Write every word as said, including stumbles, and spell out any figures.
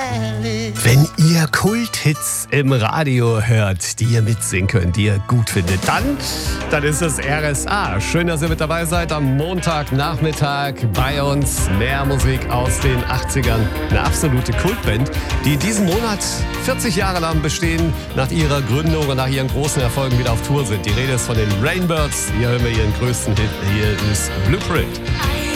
Wenn ihr Kulthits im Radio hört, die ihr mitsingen könnt, die ihr gut findet, dann, dann ist es R S A. Schön, dass ihr mit dabei seid am Montagnachmittag bei uns. Mehr Musik aus den achtzigern. Eine absolute Kultband, die diesen Monat vierzig Jahre lang bestehen, nach ihrer Gründung und nach ihren großen Erfolgen wieder auf Tour sind. Die Rede ist von den Rainbirds. Hier hören wir ihren größten Hit. Hier ist Blueprint.